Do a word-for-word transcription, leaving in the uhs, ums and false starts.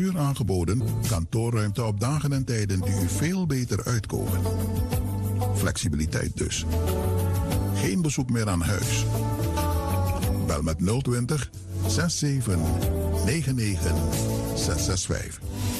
Uur aangeboden kantoorruimte op dagen en tijden die u veel beter uitkomen. Flexibiliteit dus. Geen bezoek meer aan huis. Bel met nul twintig, zesenzestig, negenennegentig, zeshonderdzesenzestig.